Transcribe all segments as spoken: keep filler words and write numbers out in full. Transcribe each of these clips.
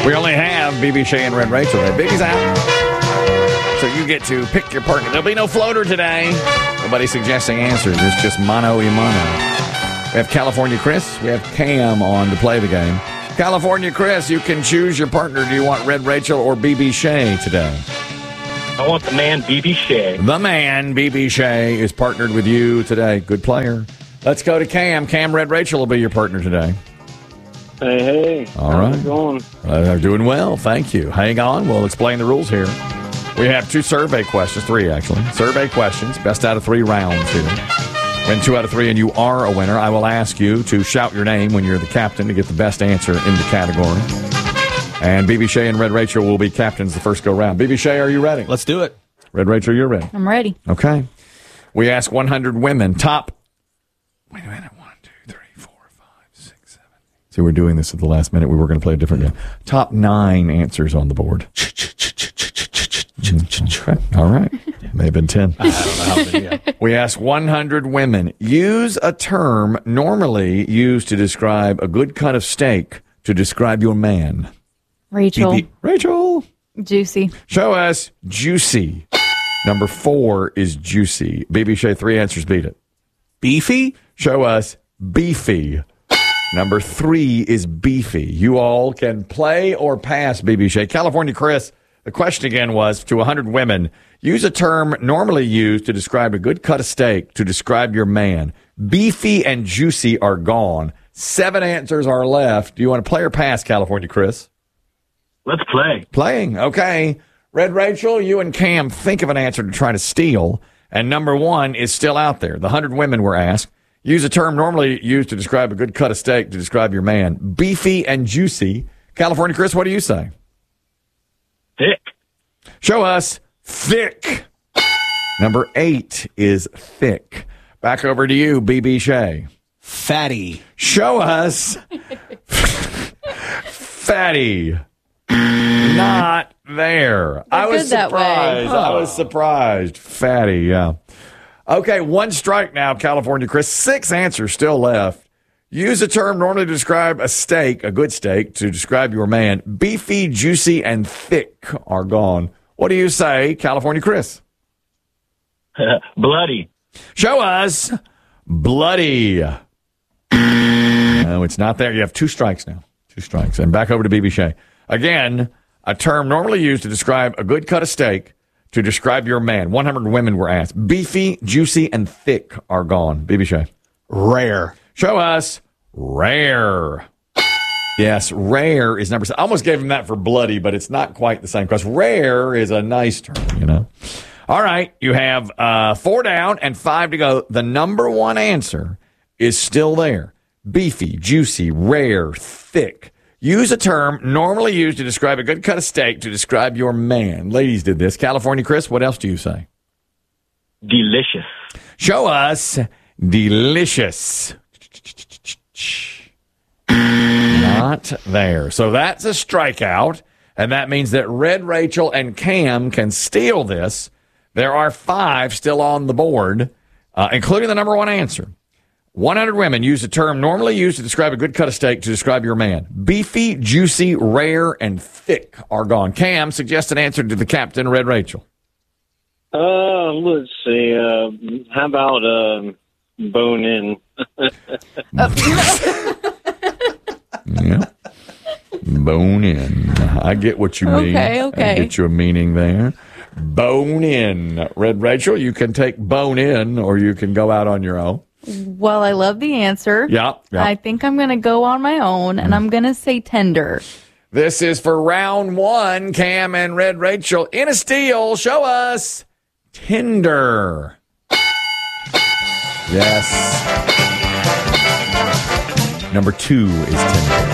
We only have B B, Shay, and Red Rachel today. Biggie's out. So you get to pick your partner. There'll be no floater today. Nobody suggesting answers. It's just mono y mono. We have California Chris. We have Cam on to play the game. California Chris, you can choose your partner. Do you want Red Rachel or B B Shay today? I want the man, B B Shay. The man, B B Shay, is partnered with you today. Good player. Let's go to Cam. Cam, Red Rachel will be your partner today. Hey, hey. All How's right. it going? Uh, they're doing well. Thank you. Hang on. We'll explain the rules here. We have two survey questions, three actually. Survey questions, best out of three rounds here. Win two out of three and you are a winner. I will ask you to shout your name when you're the captain to get the best answer in the category. And B B Shay and Red Rachel will be captains the first go round. B B Shay, are you ready? Let's do it. Red Rachel, you're ready. I'm ready. Okay. We ask one hundred women, top... Wait a minute. One, two, three, four, five, six, seven. See, we're doing this at the last minute. We were going to play a different game. Top nine answers on the board. Okay. All right. May have been ten. I don't know how many. Yeah. We ask one hundred women, use a term normally used to describe a good cut of steak to describe your man. Rachel. B B Rachel. Juicy. Show us juicy. Number four is juicy. B B Shay, three answers beat it. Beefy? Show us beefy. Number three is beefy. You all can play or pass, B B Shay. California Chris, the question again was to one hundred women, use a term normally used to describe a good cut of steak to describe your man. Beefy and juicy are gone. Seven answers are left. Do you want to play or pass, California Chris? Let's play. Playing. Okay. Red Rachel, you and Cam think of an answer to try to steal. And number one is still out there. The one hundred women were asked. Use a term normally used to describe a good cut of steak to describe your man. Beefy and juicy. California Chris, what do you say? Thick. Show us thick. Number eight is thick. Back over to you, B B Shay. Fatty. Show us fatty. Not there. I was good that way. surprised. I was surprised. Fatty, yeah. Okay, one strike now, California Chris. Six answers still left. Use a term normally to describe a steak, a good steak, to describe your man. Beefy, juicy, and thick are gone. What do you say, California Chris? Bloody. Show us bloody. No, it's not there. You have two strikes now. Two strikes. And back over to B B Shay. Again, a term normally used to describe a good cut of steak to describe your man. one hundred women were asked. Beefy, juicy, and thick are gone. B B Shay. Rare. Show us rare. Yes, rare is number seven. I almost gave him that for bloody, but it's not quite the same because rare is a nice term, you know. All right, you have uh, four down and five to go. The number one answer is still there. Beefy, juicy, rare, thick. Use a term normally used to describe a good cut of steak to describe your man. Ladies did this. California Chris, what else do you say? Delicious. Show us delicious. Not there. So that's a strikeout, and that means that Red Rachel and Cam can steal this. There are five still on the board, uh, including the number one answer. one hundred women use a term normally used to describe a good cut of steak to describe your man. Beefy, juicy, rare, and thick are gone. Cam, suggest an answer to the captain, Red Rachel. Uh, let's see. Uh, how about uh, bone in? Yeah. Bone in. I get what you mean. Okay, okay. I get your meaning there. Bone in. Red Rachel, you can take bone in or you can go out on your own. Well, I love the answer. Yeah. yeah. I think I'm going to go on my own, and I'm going to say tender. This is for round one. Cam and Red Rachel in a steal. Show us tender. Yes. Number two is tender.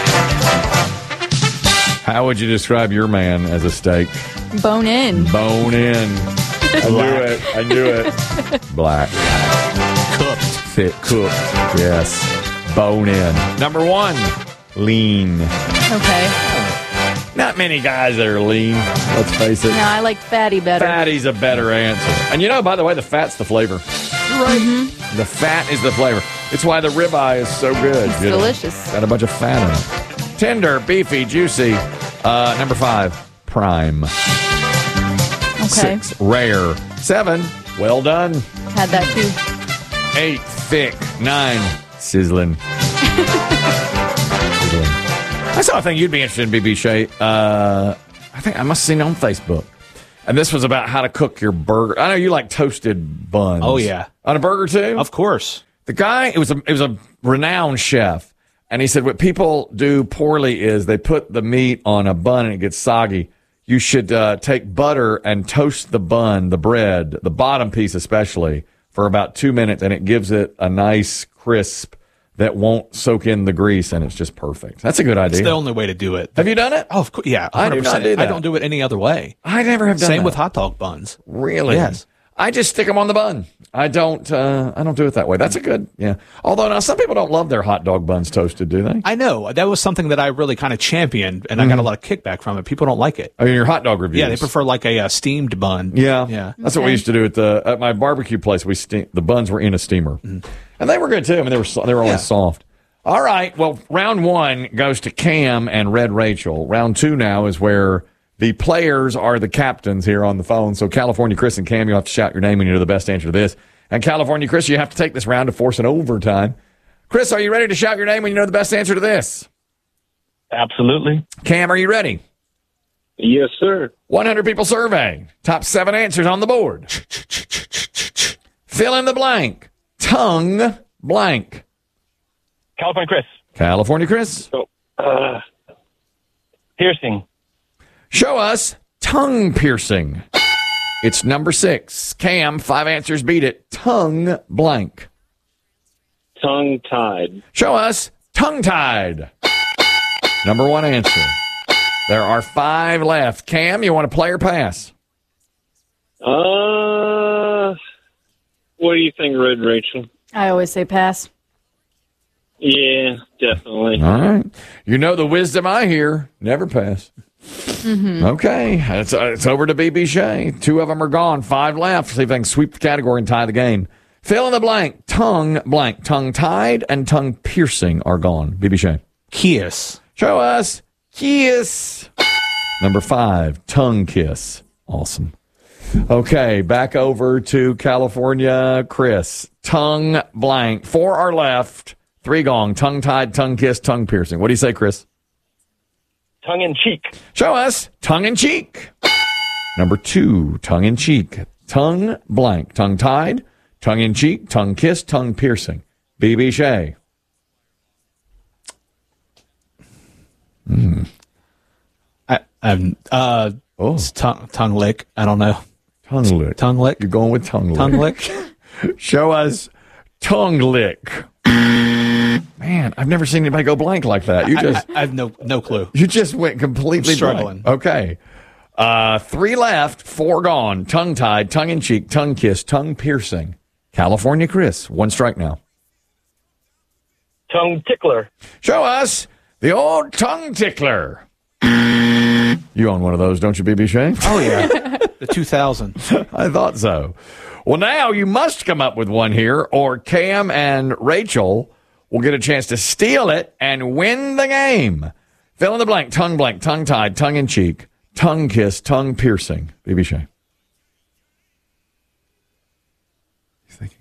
How would you describe your man as a steak? Bone in. Bone in. I knew it. I knew it. Black. Cooked. Thick. Cooked. Yes. Bone in. Number one, lean. Okay. Not many guys that are lean, let's face it. No, I like fatty better. Fatty's a better answer. And you know, by the way, the fat's the flavor. Right. Mm-hmm. The fat is the flavor. It's why the ribeye is so good. It's you know. delicious. Got a bunch of fat in it. Tender, beefy, juicy. Uh, number five, prime. Okay. Six, rare. Seven, well done. Had that too. Eight, thick. Nine, sizzling. sizzling. I saw a thing you'd be interested in, B B. Shea. Uh, I think I must have seen it on Facebook. And this was about how to cook your burger. I know you like toasted buns. Oh, yeah. On a burger, too? Of course. The guy, it was a it was a renowned chef, and he said what people do poorly is they put the meat on a bun and it gets soggy. You should uh, take butter and toast the bun, the bread, the bottom piece especially, for about two minutes, and it gives it a nice crisp that won't soak in the grease, and it's just perfect. That's a good idea. It's the only way to do it. Have you done it? Oh, of course. Yeah, I do one hundred percent. not do that. I don't do it any other way. I never have done Same that. with hot dog buns. Really? Yes. I just stick them on the bun. I don't. Uh, I don't do it that way. That's a good. Yeah. Although now some people don't love their hot dog buns toasted, do they? I know. That was something that I really kind of championed, and I got a lot of kickback from it. People don't like it. I mean, your hot dog reviews. Yeah, they prefer like a uh, steamed bun. Yeah, Yeah. That's what we used to do at the at my barbecue place. We steam, the buns were in a steamer, and they were good too. I mean, they were so- they were always Yeah. soft. All right. Well, round one goes to Cam and Red Rachel. Round two now is where the players are the captains here on the phone. So California Chris and Cam, you have to shout your name when you know the best answer to this. And California Chris, you have to take this round to force an overtime. Chris, are you ready to shout your name when you know the best answer to this? Absolutely. Cam, are you ready? Yes, sir. one hundred people survey. Top seven answers on the board. Fill in the blank. Tongue blank. California Chris. California Chris. So, uh, piercing. Show us tongue piercing. It's number six. Cam, five answers beat it. Tongue blank. Tongue tied. Show us tongue tied. Number one answer. There are five left. Cam, you want to play or pass? Uh, what do you think, Red Rachel? I always say pass. Yeah, definitely. All right. You know the wisdom I hear. Never pass. Mm-hmm. Okay. It's, uh, it's over to B B. Shea. Two of them are gone. Five left. See if they can sweep the category and tie the game. Fill in the blank. Tongue blank. Tongue tied and tongue piercing are gone. B B. Shea. Kiss. Show us kiss. Number five, tongue kiss. Awesome. Okay, back over to California, Chris. Tongue blank. Four are left. Three gone. Tongue tied, tongue kiss, tongue piercing. What do you say, Chris? Tongue in cheek. Show us tongue in cheek. Number two, tongue in cheek. Tongue blank. Tongue tied, tongue in cheek, tongue kiss, tongue piercing. B B. Shea. Mm. I, I'm uh, Oh. it's tongue tongue lick. I don't know. Tongue lick. Tongue lick. You're going with tongue lick. Tongue lick. Show us tongue lick. Man, I've never seen anybody go blank like that. You just I, I have no no clue. you just went completely I'm struggling. blank. Okay. Uh, three left, four gone. Tongue tied, tongue in cheek, tongue kiss, tongue piercing. California Chris, one strike now. Tongue tickler. Show us the old tongue tickler. You own one of those, don't you, B B. Shea? Oh yeah, the two thousand. I thought so. Well, now you must come up with one here, or Cam and Rachel will get a chance to steal it and win the game. Fill in the blank. Tongue blank. Tongue tied. Tongue in cheek. Tongue kiss. Tongue piercing. B B. Shea. He's thinking.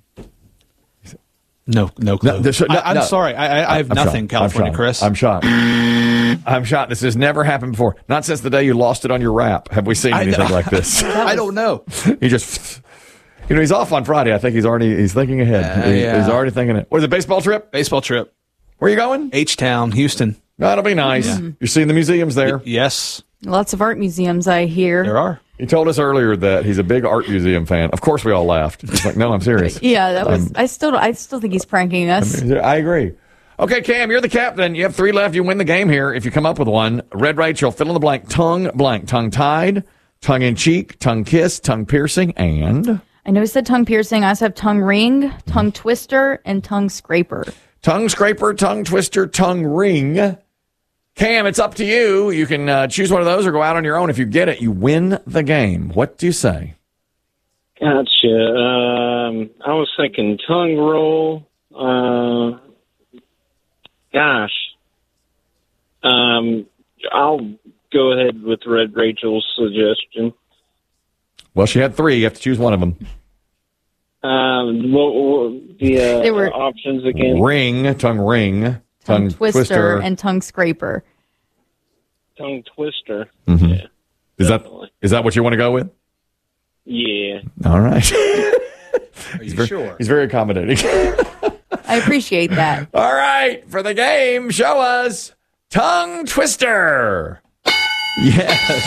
No no clue. No, this- no, I, I'm no. sorry. I, I, I have I'm nothing. shocked. California I'm Chris. shocked. I'm shocked. I'm shocked. This has never happened before. Not since the day you lost it on your rap. Have we seen I anything know. like this? I don't know. He just, you know, he's off on Friday. I think he's already he's thinking ahead. Uh, He- yeah. He's already thinking it. What is it? Baseball trip? Baseball trip. Where are you going? H Town, Houston. That'll be nice. You're seeing the museums there. Yes, Lots of art museums, I hear. there are. He told us earlier that he's a big art museum fan. Of course, we all laughed. He's like, "No, I'm serious." Yeah, that was. I still. I still think he's pranking us. I agree. Okay, Cam, you're the captain. You have three left. You win the game here if you come up with one. Red Rachel, fill in the blank. Tongue blank. Tongue tied. Tongue in cheek. Tongue kiss. Tongue piercing. And I know he said tongue piercing. I also have tongue ring, tongue twister, and tongue scraper. tongue scraper. Tongue twister. Tongue ring. Cam, it's up to you. You can uh, choose one of those or go out on your own. If you get it, you win the game. What do you say? Gotcha. Um, I was thinking tongue roll. Uh, gosh. Um, I'll go ahead with Red Rachel's suggestion. Well, she had three. You have to choose one of them. Um, what were the uh, They were- options again? Ring, tongue ring, tongue, Tongue twister, twister. and tongue scraper. Tongue twister. Mhm. Yeah, Is that definitely. is that what you want to go with? Yeah. All right. Are you Very- sure? He's very accommodating. I appreciate that. All right, for the game, show us tongue twister. Yes.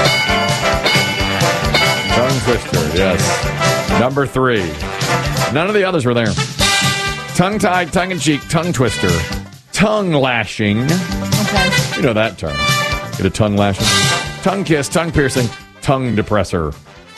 Tongue twister, yes. Number three. None of the others were there. Tongue tied, tongue in cheek, tongue twister, tongue lashing. Okay. You know that term. Get a tongue lashing. Tongue kiss, tongue piercing, tongue depressor.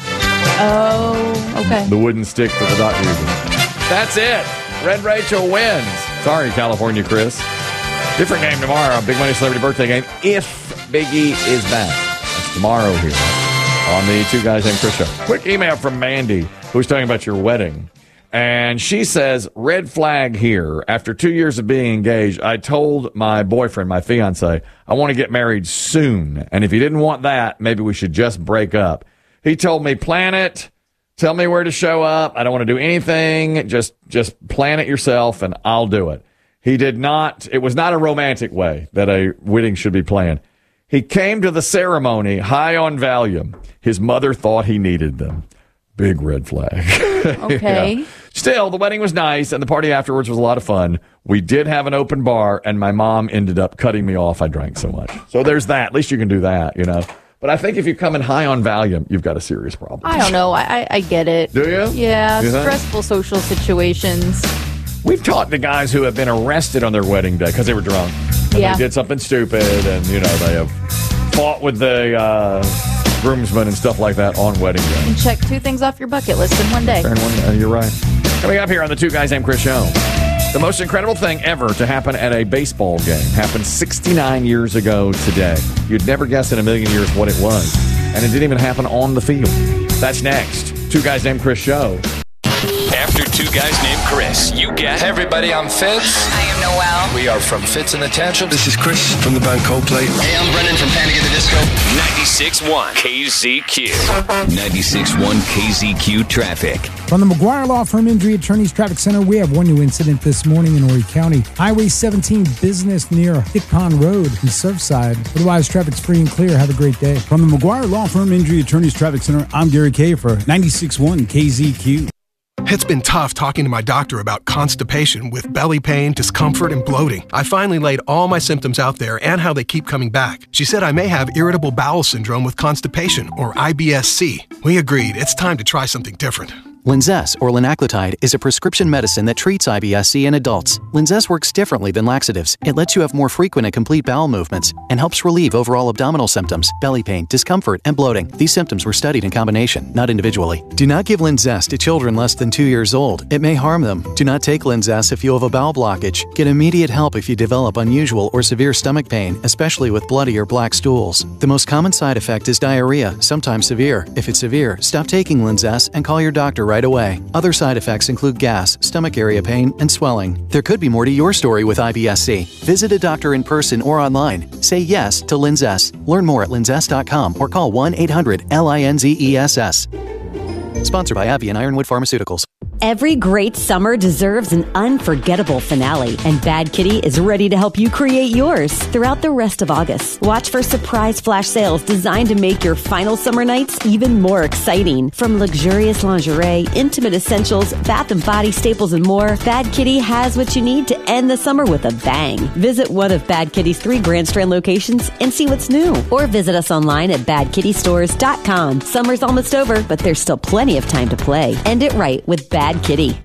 Oh, okay. The wooden stick that the doctor uses. That's it. Red Rachel wins. Sorry, California Chris. Different game tomorrow. Big Money Celebrity Birthday game. If Biggie is back. That's tomorrow here on the Two Guys Named Chris show. Quick email from Mandy, who's talking about your wedding. And she says, red flag here. After two years of being engaged, I told my boyfriend, my fiance, I want to get married soon. And if he didn't want that, maybe we should just break up. He told me, plan it. Tell me where to show up. I don't want to do anything. Just, just plan it yourself and I'll do it. He did not. It was not a romantic way that a wedding should be planned. He came to the ceremony high on Valium. His mother thought he needed them. Big red flag. Okay. Yeah. Still, the wedding was nice, and the party afterwards was a lot of fun. We did have an open bar, and my mom ended up cutting me off. I drank so much. So there's that. At least you can do that, you know. But I think if you come in high on Valium, you've got a serious problem. I don't know. I, I, I get it. Do you? Yeah, You think? stressful social situations. We've talked to guys who have been arrested on their wedding day because they were drunk. And Yeah. They did something stupid, and, you know, they have fought with the uh, groomsmen and stuff like that on wedding day. And check two things off your bucket list in one day. Fair one, uh, you're right. Coming up here on the Two Guys Named Chris show. The most incredible thing ever to happen at a baseball game happened sixty-nine years ago today. You'd never guess in a million years what it was. And it didn't even happen on the field. That's next. Two Guys Named Chris show. After Two Guys Named Chris, you get... Hey everybody, I'm Fitz. I am Noel. We are from Fitz and the Tantrums. This is Chris from the band Coldplay. Hey, I'm Brendan from Panic at the Disco. ninety-six point one K Z Q. ninety-six point one K Z Q traffic. From the McGuire Law Firm Injury Attorneys Traffic Center, we have one new incident this morning in Horry County. Highway seventeen business near Dick Pond Road in Surfside. Otherwise, traffic's free and clear. Have a great day. From the McGuire Law Firm Injury Attorneys Traffic Center, I'm Gary Kay for ninety-six point one K Z Q. It's been tough talking to my doctor about constipation with belly pain, discomfort, and bloating. I finally laid all my symptoms out there and how they keep coming back. She said I may have irritable bowel syndrome with constipation, or I B S C. We agreed it's time to try something different. Linzess, or linaclotide, is a prescription medicine that treats I B S C in adults. Linzess works differently than laxatives. It lets you have more frequent and complete bowel movements and helps relieve overall abdominal symptoms, belly pain, discomfort, and bloating. These symptoms were studied in combination, not individually. Do not give Linzess to children less than two years old. It may harm them. Do not take Linzess if you have a bowel blockage. Get immediate help if you develop unusual or severe stomach pain, especially with bloody or black stools. The most common side effect is diarrhea, sometimes severe. If it's severe, stop taking Linzess and call your doctor right away. Other side effects include gas, stomach area pain, and swelling. There could be more to your story with I B S C. Visit a doctor in person or online. Say yes to Linzess. Learn more at linzess dot com or call one eight hundred L I N Z E S S. Sponsored by AbbVie and Ironwood Pharmaceuticals. Every great summer deserves an unforgettable finale, and Bad Kitty is ready to help you create yours throughout the rest of August. Watch for surprise flash sales designed to make your final summer nights even more exciting. From luxurious lingerie, intimate essentials, bath and body staples, and more, Bad Kitty has what you need to end the summer with a bang. Visit one of Bad Kitty's three Grand Strand locations and see what's new. Or visit us online at bad kitty stores dot com. Summer's almost over, but there's still plenty of time to play. End it right with Bad Kitty.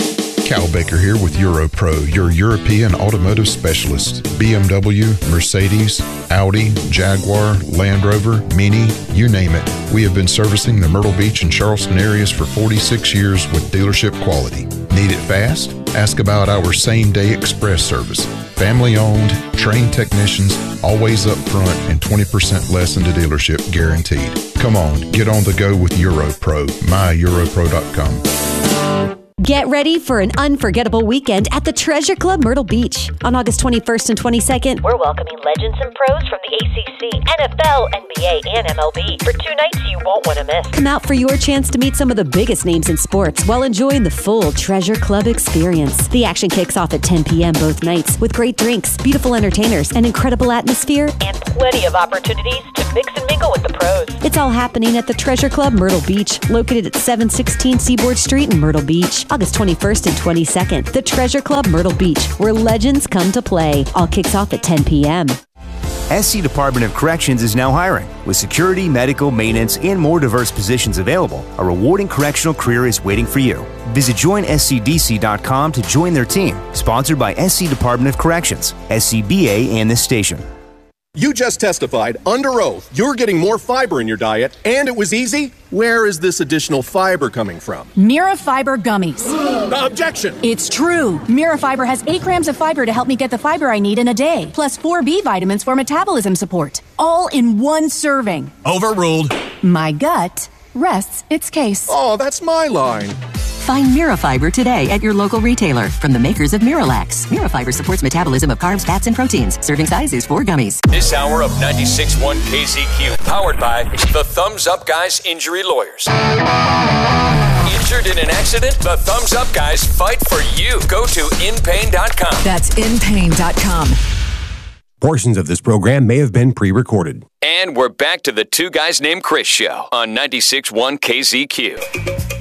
Cal Baker here with Europro, your European automotive specialist. B M W, Mercedes, Audi, Jaguar, Land Rover, Mini, you name it. We have been servicing the Myrtle Beach and Charleston areas for forty-six years with dealership quality. Need it fast? Ask about our same-day express service. Family-owned, trained technicians, always up front, and twenty percent less than the dealership guaranteed. Come on, get on the go with Europro, my europro dot com. Get ready for an unforgettable weekend at the Treasure Club Myrtle Beach. On August twenty-first and twenty-second, we're welcoming legends and pros from the A C C, N F L, N B A, and M L B for two nights you won't want to miss. Come out for your chance to meet some of the biggest names in sports while enjoying the full Treasure Club experience. The action kicks off at ten p.m. both nights with great drinks, beautiful entertainers, an incredible atmosphere, and plenty of opportunities to mix and mingle with the pros. It's all happening at the Treasure Club Myrtle Beach, located at seven sixteen Seaboard Street in Myrtle Beach. August twenty-first and twenty-second, the Treasure Club Myrtle Beach, where legends come to play. All kicks off at ten p.m. S C Department of Corrections is now hiring. With security, medical, maintenance, and more diverse positions available, a rewarding correctional career is waiting for you. Visit join S C D C dot com to join their team. Sponsored by S C Department of Corrections, S C B A, and this station. You just testified under oath you're getting more fiber in your diet, and it was easy? Where is this additional fiber coming from? Mirafiber gummies. Objection! It's true. Mirafiber has eight grams of fiber to help me get the fiber I need in a day, plus four B vitamins for metabolism support, all in one serving. Overruled. My gut rests its case. Oh, that's my line. Find Mirafiber today at your local retailer from the makers of Miralax. Mirafiber supports metabolism of carbs, fats, and proteins. Serving size is four gummies. This hour of ninety-six point one K Z Q, powered by the Thumbs Up Guys Injury Lawyers. Injured in an accident? The Thumbs Up Guys fight for you. Go to in pain dot com. That's in pain dot com. Portions of this program may have been pre-recorded. And we're back to the Two Guys Named Chris show on ninety-six point one K Z Q.